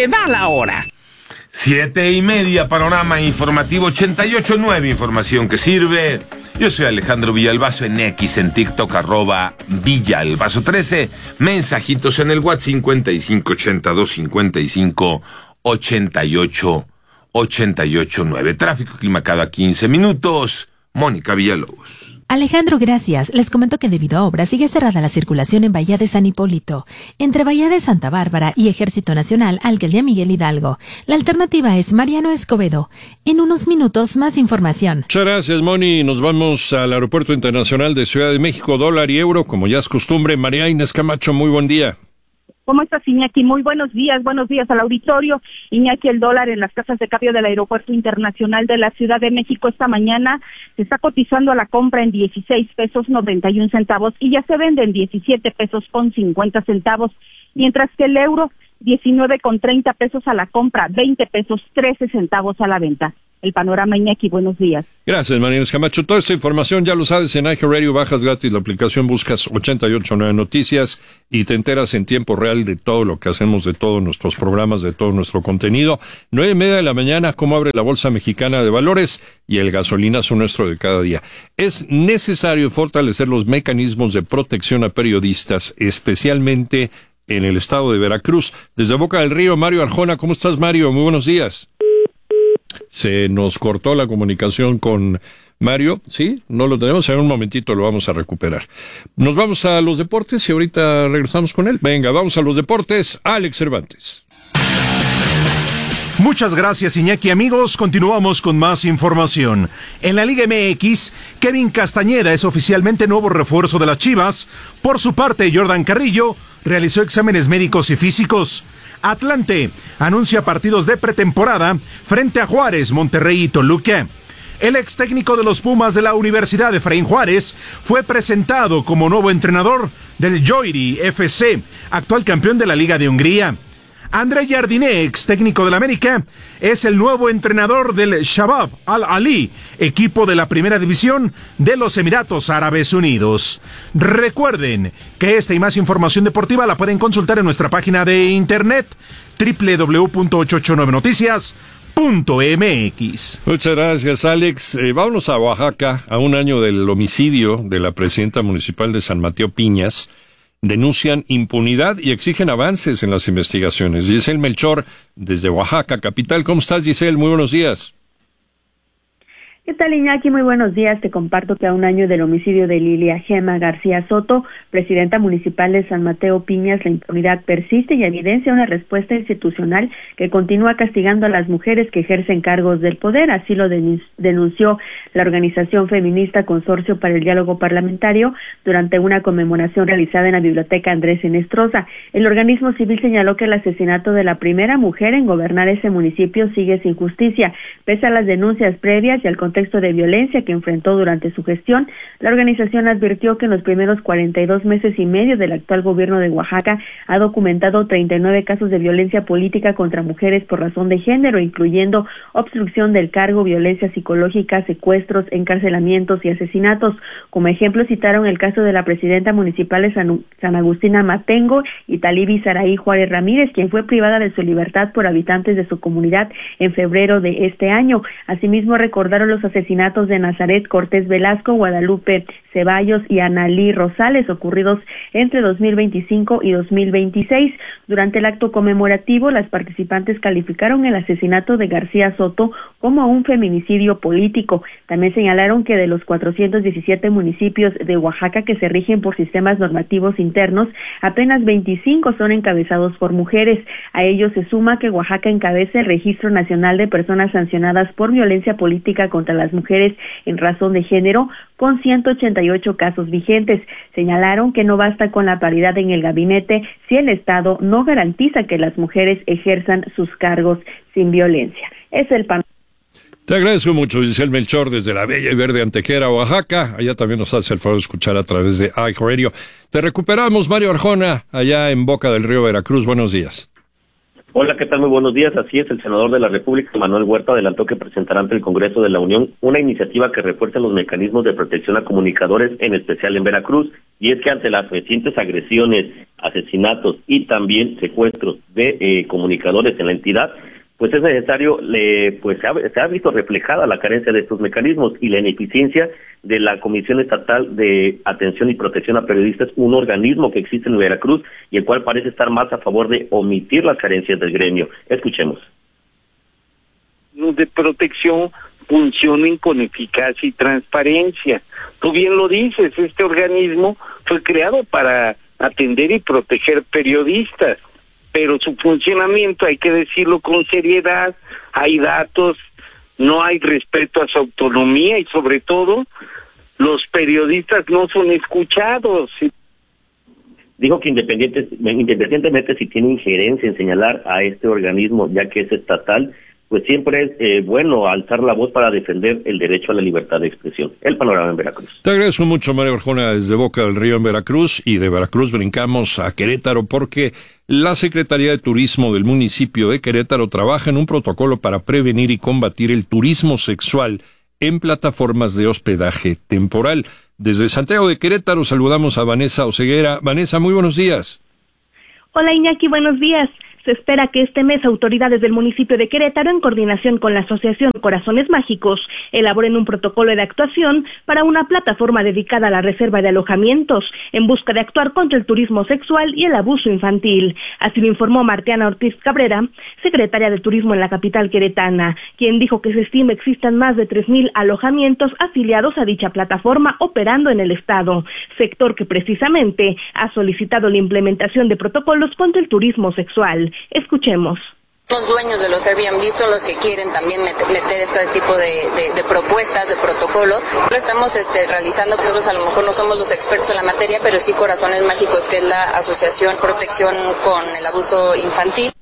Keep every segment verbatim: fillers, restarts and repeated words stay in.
se da la hora. Siete y media, panorama informativo ochenta y ocho punto nueve, información que sirve. Yo soy Alejandro Villalbazo en X, en TikTok, arroba Villalbazo trece. Mensajitos en el WhatsApp cincuenta y cinco ochenta y dos cincuenta y cinco ochenta y ocho ochenta y ocho nueve. Tráfico y clima cada quince minutos. Mónica Villalobos. Alejandro, gracias. Les comento que debido a obras sigue cerrada la circulación en Bahía de San Hipólito, entre Bahía de Santa Bárbara y Ejército Nacional, Alcaldía Miguel Hidalgo. La alternativa es Mariano Escobedo. En unos minutos, más información. Muchas gracias, Moni. Nos vamos al Aeropuerto Internacional de Ciudad de México, dólar y euro, como ya es costumbre. María Inés Camacho, muy buen día. ¿Cómo estás, Iñaki? Muy buenos días, buenos días al auditorio. Iñaki, el dólar en las casas de cambio del Aeropuerto Internacional de la Ciudad de México esta mañana se está cotizando a la compra en dieciséis pesos noventa y un centavos y ya se vende en diecisiete pesos con cincuenta centavos, mientras que el euro diecinueve con treinta pesos a la compra, veinte pesos trece centavos a la venta. El panorama, Iñaki, buenos días. Gracias, María Inés Camacho. Toda esta información ya lo sabes en iHeartRadio, bajas gratis la aplicación, buscas ochenta y ocho punto nueve Noticias y te enteras en tiempo real de todo lo que hacemos, de todos nuestros programas, de todo nuestro contenido. Nueve y media de la mañana, cómo abre la Bolsa Mexicana de Valores y el gasolinazo nuestro de cada día. Es necesario fortalecer los mecanismos de protección a periodistas, especialmente en el estado de Veracruz. Desde Boca del Río, Mario Arjona. ¿Cómo estás, Mario? Muy buenos días. Se nos cortó la comunicación con Mario, ¿sí? No lo tenemos, en un momentito lo vamos a recuperar. Nos vamos a los deportes y ahorita regresamos con él. Venga, vamos a los deportes. Alex Cervantes. Muchas gracias, Iñaki. Amigos, continuamos con más información. En la Liga M X, Kevin Castañeda es oficialmente nuevo refuerzo de las Chivas. Por su parte, Jordan Carrillo realizó exámenes médicos y físicos. Atlante anuncia partidos de pretemporada frente a Juárez, Monterrey y Toluca. El ex técnico de los Pumas de la Universidad, Efraín Juárez, fue presentado como nuevo entrenador del Joiri F C, actual campeón de la Liga de Hungría. André Jardiné, ex técnico del América, es el nuevo entrenador del Shabab Al-Ali, equipo de la primera división de los Emiratos Árabes Unidos. Recuerden que esta y más información deportiva la pueden consultar en nuestra página de internet doble u doble u doble u punto ochocientos ochenta y nueve noticias punto m x. Muchas gracias, Alex. Eh, vámonos a Oaxaca, a un año del homicidio de la presidenta municipal de San Mateo Piñas. Denuncian impunidad y exigen avances en las investigaciones. Giselle Melchor, desde Oaxaca, capital. ¿Cómo estás, Giselle? Muy buenos días. ¿Qué tal, Iñaki? Muy buenos días. Te comparto que a un año del homicidio de Lilia Gema García Soto, presidenta municipal de San Mateo Piñas, la impunidad persiste y evidencia una respuesta institucional que continúa castigando a las mujeres que ejercen cargos del poder. Así lo denunció la organización feminista Consorcio para el Diálogo Parlamentario durante una conmemoración realizada en la Biblioteca Andrés Enestrosa. El organismo civil señaló que el asesinato de la primera mujer en gobernar ese municipio sigue sin justicia. Pese a las denuncias previas y al contexto de violencia que enfrentó durante su gestión, la organización advirtió que en los primeros cuarenta y dos meses y medio del actual gobierno de Oaxaca ha documentado treinta y nueve casos de violencia política contra mujeres por razón de género, incluyendo obstrucción del cargo, violencia psicológica, secuestros, encarcelamientos y asesinatos. Como ejemplo citaron el caso de la presidenta municipal de San, San Agustín Amatengo y Talibi Saraí Juárez Ramírez, quien fue privada de su libertad por habitantes de su comunidad en febrero de este año. Asimismo, recordaron los asesinatos de Nazaret Cortés Velasco, Guadalupe Ceballos y Analí Rosales, ocurridos entre dos mil veinticinco y dos mil veintiséis. Durante el acto conmemorativo, las participantes calificaron el asesinato de García Soto como un feminicidio político. También señalaron que de los cuatrocientos diecisiete municipios de Oaxaca que se rigen por sistemas normativos internos, apenas veinticinco son encabezados por mujeres. A ello se suma que Oaxaca encabeza el Registro Nacional de Personas Sancionadas por Violencia Política contra las Mujeres en razón de género, con ciento ochenta y ocho casos vigentes. Señalaron que no basta con la paridad en el gabinete si el Estado no garantiza que las mujeres ejerzan sus cargos sin violencia. Es el pan. Te agradezco mucho, Giselle Melchor, desde la bella y verde Antequera, Oaxaca. Allá también nos hace el favor de escuchar a través de iHeartRadio. Te recuperamos, Mario Arjona, allá en Boca del Río, Veracruz. Buenos días. Hola, ¿qué tal? Muy buenos días. Así es, el senador de la República, Manuel Huerta, adelantó que presentará ante el Congreso de la Unión una iniciativa que refuerce los mecanismos de protección a comunicadores, en especial en Veracruz. Y es que ante las recientes agresiones, asesinatos y también secuestros de eh, comunicadores en la entidad, pues es necesario, le, pues se ha, se ha visto reflejada la carencia de estos mecanismos y la ineficiencia de la Comisión Estatal de Atención y Protección a Periodistas, un organismo que existe en Veracruz y el cual parece estar más a favor de omitir las carencias del gremio. Escuchemos. De protección funcionen con eficacia y transparencia. Tú bien lo dices, este organismo fue creado para atender y proteger periodistas, pero su funcionamiento, hay que decirlo con seriedad, hay datos, no hay respeto a su autonomía y sobre todo los periodistas no son escuchados. Dijo que independiente, independientemente si tiene injerencia en señalar a este organismo, ya que es estatal, pues siempre es eh, bueno alzar la voz para defender el derecho a la libertad de expresión. El panorama en Veracruz. Te agradezco mucho, María Arjona, desde Boca del Río en Veracruz, y de Veracruz brincamos a Querétaro porque la Secretaría de Turismo del municipio de Querétaro trabaja en un protocolo para prevenir y combatir el turismo sexual en plataformas de hospedaje temporal. Desde Santiago de Querétaro saludamos a Vanessa Oseguera. Vanessa, muy buenos días. Hola Iñaki, buenos días. Se espera que este mes autoridades del municipio de Querétaro, en coordinación con la Asociación Corazones Mágicos, elaboren un protocolo de actuación para una plataforma dedicada a la reserva de alojamientos, en busca de actuar contra el turismo sexual y el abuso infantil. Así lo informó Martiana Ortiz Cabrera, secretaria de Turismo en la capital queretana, quien dijo que se estima existan más de tres mil alojamientos afiliados a dicha plataforma operando en el estado, sector que precisamente ha solicitado la implementación de protocolos contra el turismo sexual. Escuchemos. Los dueños de los Airbnb son los que quieren también meter, meter este tipo de, de, de propuestas, de protocolos. Lo estamos este, realizando, nosotros a lo mejor no somos los expertos en la materia, pero sí Corazones Mágicos, que es la Asociación Protección con el Abuso Infantil.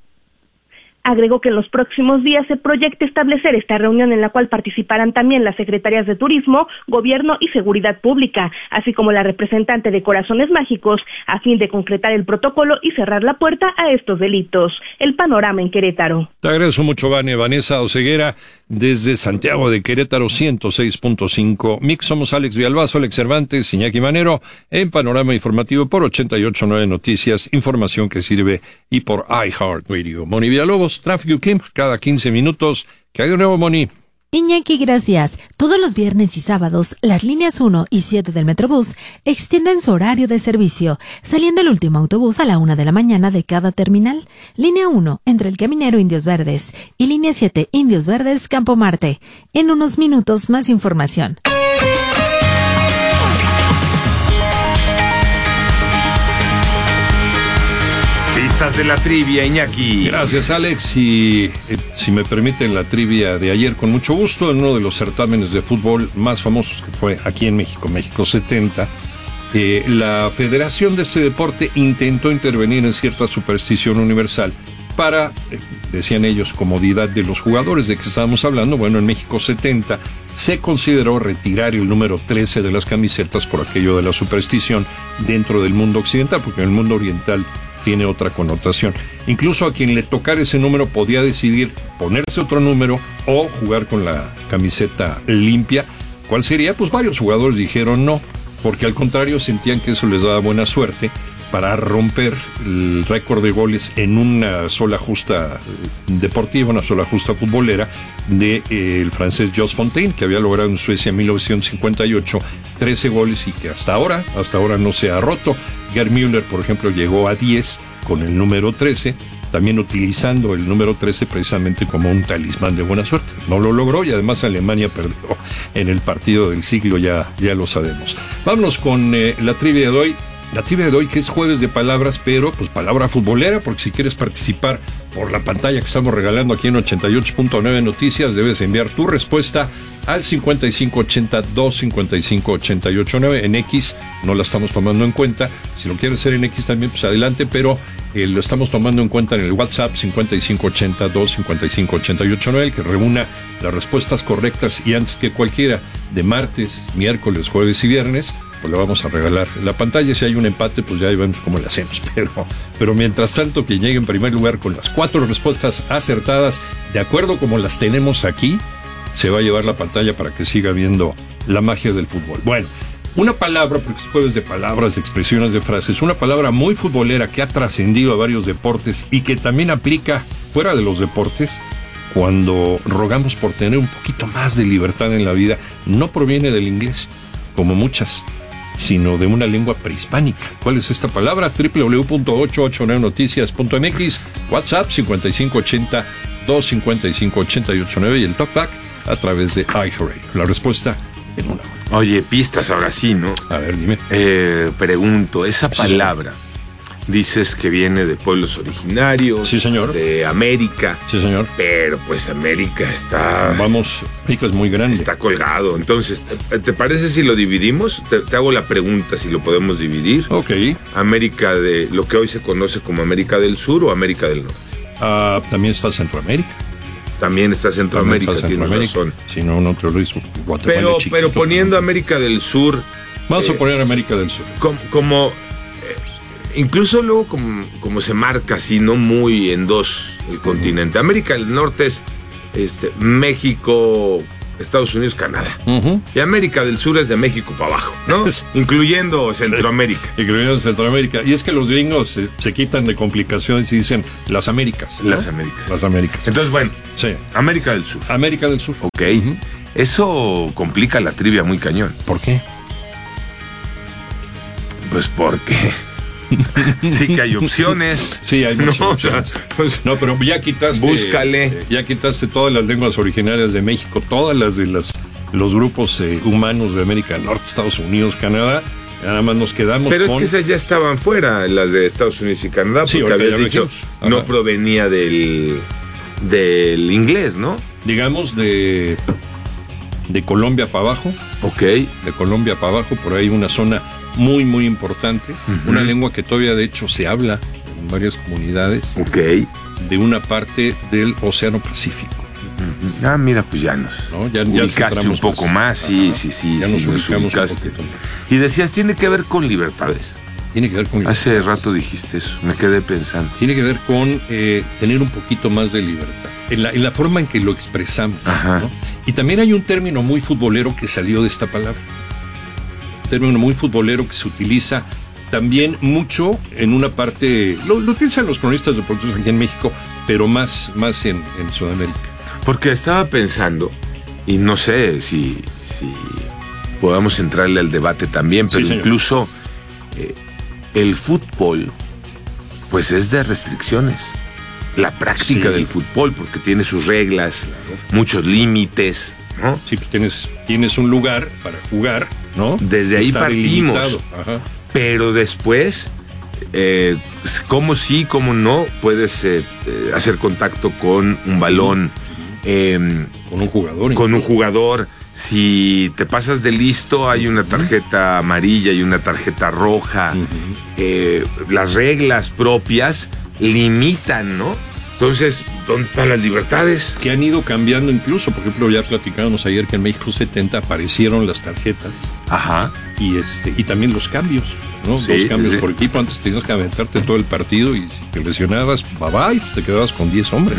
Agregó que en los próximos días se proyecta establecer esta reunión en la cual participarán también las secretarías de Turismo, Gobierno y Seguridad Pública, así como la representante de Corazones Mágicos, a fin de concretar el protocolo y cerrar la puerta a estos delitos. El panorama en Querétaro. Te agradezco mucho, Vane. Vanessa Oseguera, desde Santiago de Querétaro, ciento seis punto cinco. Mix, somos Alex Villalbazo, Alex Cervantes, Iñaki Manero, en Panorama Informativo por ochenta y ocho punto nueve Noticias, información que sirve, y por iHeartRadio. Moni Villalobos, Tráfico Kim, cada quince minutos. ¿Qué hay de nuevo, Moni? Iñaki, gracias. Todos los viernes y sábados, las líneas uno y siete del Metrobús extienden su horario de servicio, saliendo el último autobús a la una de la mañana de cada terminal. Línea uno, entre el Caminero Indios Verdes, y línea siete, Indios Verdes, Campo Marte. En unos minutos, más información. Pistas de la trivia, Iñaki. Gracias, Alex. Y eh, si me permiten, la trivia de ayer, con mucho gusto, en uno de los certámenes de fútbol más famosos que fue aquí en México, México setenta, eh, la federación de este deporte intentó intervenir en cierta superstición universal para, eh, decían ellos, comodidad de los jugadores. ¿De qué estábamos hablando? Bueno, en México setenta se consideró retirar el número trece de las camisetas por aquello de la superstición dentro del mundo occidental, porque en el mundo oriental tiene otra connotación. Incluso a quien le tocara ese número podía decidir ponerse otro número o jugar con la camiseta limpia. ¿Cuál sería? Pues varios jugadores dijeron no, porque al contrario sentían que eso les daba buena suerte para romper el récord de goles en una sola justa deportiva, una sola justa futbolera de eh, el francés Jos Fontaine, que había logrado en Suecia en mil novecientos cincuenta y ocho trece goles y que hasta ahora, hasta ahora no se ha roto. Gerd Müller, por ejemplo, llegó a diez con el número trece, también utilizando el número trece precisamente como un talismán de buena suerte. No lo logró y además Alemania perdió en el partido del siglo, ya, ya lo sabemos. Vámonos con eh, la trivia de hoy. La trivia de hoy, que es jueves de palabras, pero pues palabra futbolera, porque si quieres participar por la pantalla que estamos regalando aquí en ochenta y ocho punto nueve Noticias, debes enviar tu respuesta al cincuenta y cinco ochenta, dos cincuenta y cinco ochenta y ocho nueve. En X no la estamos tomando en cuenta. Si lo quieres hacer en X también, pues adelante, pero eh, lo estamos tomando en cuenta en el WhatsApp cincuenta y cinco ochenta, dos cincuenta y cinco ochenta y ocho nueve, el que reúna las respuestas correctas y antes que cualquiera de martes, miércoles, jueves y viernes, pues le vamos a regalar la pantalla. Si hay un empate, pues ya vemos cómo le hacemos. Pero, pero mientras tanto, quien llegue en primer lugar con las cuatro respuestas acertadas, de acuerdo como las tenemos aquí, se va a llevar la pantalla para que siga viendo la magia del fútbol. Bueno, una palabra, porque es jueves de palabras, de expresiones, de frases, una palabra muy futbolera que ha trascendido a varios deportes y que también aplica fuera de los deportes cuando rogamos por tener un poquito más de libertad en la vida. No proviene del inglés, como muchas, sino de una lengua prehispánica. ¿Cuál es esta palabra? doble u doble u doble u punto ochocientos ochenta y nueve noticias punto m x, WhatsApp cincuenta y cinco ochenta, doscientos cincuenta y cinco, ochenta y ocho nueve y el Talkback a través de iHeartRadio. La respuesta en una. Oye, pistas ahora sí, ¿no? A ver, dime. Eh, pregunto, esa palabra, sí, dices que viene de pueblos originarios. Sí, señor. De América. Sí, señor. Pero pues América está... Vamos, América es muy grande. Está colgado. Entonces, ¿te, te parece si lo dividimos? Te, te hago la pregunta si lo podemos dividir. Ok. América de lo que hoy se conoce como América del Sur o América del Norte. Uh, también está Centroamérica. También está Centroamérica, También está tienes razón. Si no, no te lo digo. Guatemala Pero, chiquito, pero poniendo América del Sur... Vamos eh, a poner América del Sur. Como... como eh, incluso luego como, como se marca así, no muy en dos el uh-huh. continente. América del Norte es este, México, Estados Unidos, Canadá. Uh-huh. Y América del Sur es de México para abajo, ¿no? Incluyendo Centroamérica. Sí, incluyendo Centroamérica. Y es que los gringos se, se quitan de complicaciones y dicen las Américas, ¿no? Las Américas. Las Américas. Entonces, bueno, sí. América del Sur. América del Sur. Ok. Uh-huh. Eso complica la trivia muy cañón. ¿Por qué? Pues porque... sí que hay opciones. Sí, hay muchas no, opciones. O sea, pues, no, pero ya quitaste... Búscale. Este, ya quitaste todas las lenguas originarias de México, todas las de las, los grupos eh, humanos de América del Norte, Estados Unidos, Canadá. Nada más nos quedamos pero con... Pero es que esas ya estaban fuera, las de Estados Unidos y Canadá, porque sí, habías dicho no provenía del, del inglés, ¿no? Digamos de... de Colombia para abajo. Ok. De Colombia para abajo, por ahí una zona muy, muy importante. Uh-huh. Una lengua que todavía, de hecho, se habla en varias comunidades. Ok. De una parte del Océano Pacífico. Uh-huh. Ah, mira, pues ya nos ¿no? ya, ubicaste ya un poco más. Sí, sí, sí. Ya sí, nos, nos ubicaste. Y decías, tiene que ver con libertades. Tiene que ver con libertades. Hace rato dijiste eso, me quedé pensando. Tiene que ver con eh, tener un poquito más de libertad. En la, en la forma en que lo expresamos. Ajá. ¿no? Y también hay un término muy futbolero que salió de esta palabra. Un término muy futbolero que se utiliza también mucho en una parte, lo, lo utilizan los cronistas deportivos aquí en México, pero más, más en, en Sudamérica. Porque estaba pensando, y no sé si, si podamos entrarle al debate también, pero sí, incluso eh, el fútbol, pues es de restricciones. La práctica sí. del fútbol, porque tiene sus reglas, claro. muchos límites, ¿no? Sí, pues tienes, tienes un lugar para jugar, ¿no? Desde ahí Está partimos. Ajá. Pero después, eh, cómo sí, cómo no, puedes eh, eh, hacer contacto con un balón. Uh-huh. eh, con un jugador. Con un jugador. Si te pasas de listo, hay una tarjeta uh-huh. amarilla y una tarjeta roja. Uh-huh. eh, las reglas propias limitan, ¿no? Entonces, ¿dónde están las libertades? Que han ido cambiando incluso. Por ejemplo, ya platicábamos ayer que en México setenta aparecieron las tarjetas. Ajá. Y este y también los cambios, ¿no? Sí, Dos cambios sí. por equipo. Antes tenías que aventarte todo el partido y si te lesionabas, bye bye, pues te quedabas con diez hombres.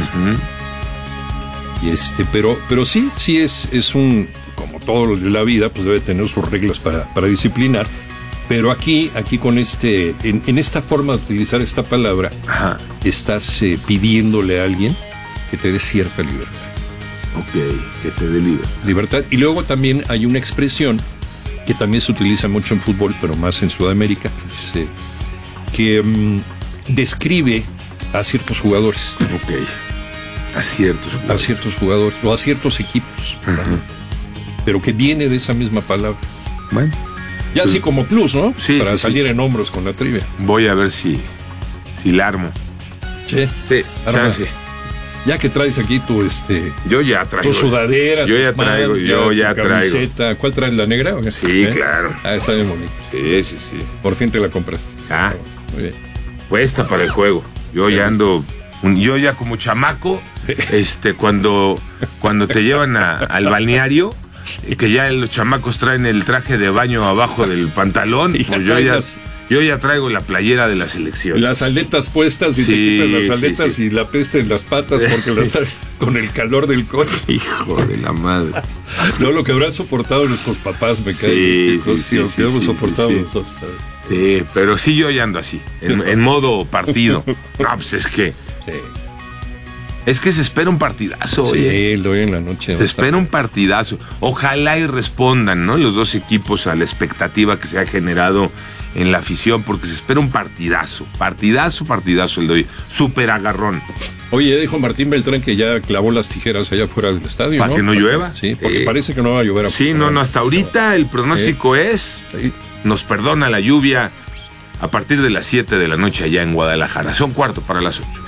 Uh-huh. Y este, pero, pero sí, sí es, es un, como todo lo de la vida, pues debe tener sus reglas para, para disciplinar. Pero aquí, aquí con este, en, en esta forma de utilizar esta palabra, Ajá. estás eh, pidiéndole a alguien que te dé cierta libertad. Ok, que te dé libertad. Libertad. Y luego también hay una expresión que también se utiliza mucho en fútbol, pero más en Sudamérica, que, es, eh, que um, describe a ciertos jugadores. Ok, a ciertos jugadores. A ciertos jugadores, o a ciertos equipos. Uh-huh. Pero que viene de esa misma palabra. Bueno. Ya así como plus, ¿no? Sí, Para sí, salir sí. en hombros con la trivia. Voy a ver si, si la armo. Sí. Sí, chance. Ya que traes aquí tu este. Yo ya traigo. Tu sudadera, yo ya traigo, manos, yo ya, ya tu traigo. Camiseta. ¿Cuál traes, la negra? ¿O qué? Sí, ¿Eh? claro. Ah, está bien bonito. Sí, sí, sí. Por fin te la compraste. Ah, muy bien. Puesta para el juego. Yo bien. ya ando, yo ya como chamaco, este, cuando, cuando te llevan a, al balneario. y que ya los chamacos traen el traje de baño abajo del pantalón, Y pues ya yo ya, traigas- yo ya traigo la playera de la selección. Las aletas puestas y Sí, te quitas las sí, aletas sí. y la peste en las patas porque las estás con el calor del coche. Hijo de la madre. No, lo que habrán soportado nuestros papás, me cae. Sí, Qué cosa, sí, sí, lo que sí, hemos sí, soportado sí, sí. nosotros, ¿sabes? Sí, pero sí yo ya ando así, en, en modo partido. No, pues es que, Sí, es que se espera un partidazo, oye. sí, lo hoy en la noche. Se espera un partidazo. Ojalá y respondan, ¿no? Los dos equipos a la expectativa que se ha generado en la afición, porque se espera un partidazo. Partidazo, partidazo el de hoy. Súper agarrón. Oye, dijo Martín Beltrán que ya clavó las tijeras allá fuera del estadio, ¿Para ¿no? que no llueva? Sí, porque Eh, parece que no va a llover. Sí, no, no, hasta ahorita el pronóstico es, Sí. nos perdona la lluvia a partir de las siete de la noche allá en Guadalajara. Son cuarto para las ocho.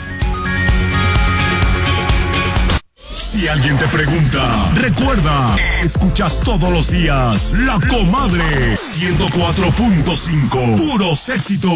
Si alguien te pregunta, recuerda, escuchas todos los días La Comadre ciento cuatro punto cinco, puros éxitos.